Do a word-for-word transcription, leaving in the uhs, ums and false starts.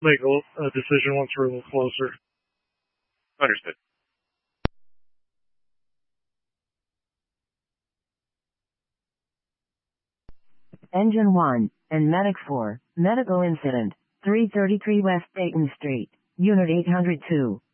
make a, a decision once we're a little closer. Understood. Engine one, and Medic four, medical incident, three thirty-three West Dayton Street, Unit eight hundred two.